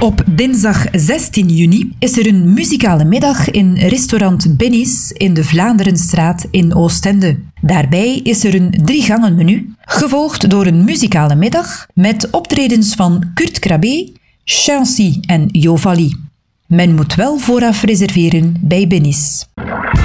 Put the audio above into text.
Op dinsdag 16 juni is er een muzikale middag in restaurant Benny's in de Vlaanderenstraat in Oostende. Daarbij is er een 3-gangen menu, gevolgd door een muzikale middag met optredens van Kurt Krabbe, Chancy en Jovali. Men moet wel vooraf reserveren bij Benny's.